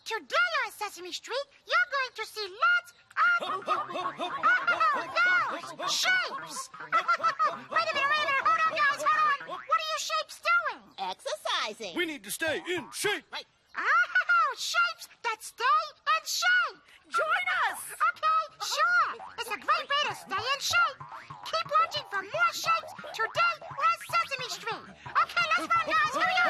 Today on Sesame Street, you're going to see lots of those shapes. Wait a minute, hold on, guys, hold on. What are you shapes doing? Exercising. We need to stay in shape. Right. Oh, shapes that stay in shape. Join us. Okay, sure. It's a great way to stay in shape. Keep watching for more shapes today on Sesame Street. Okay, let's run, guys. Hurry up.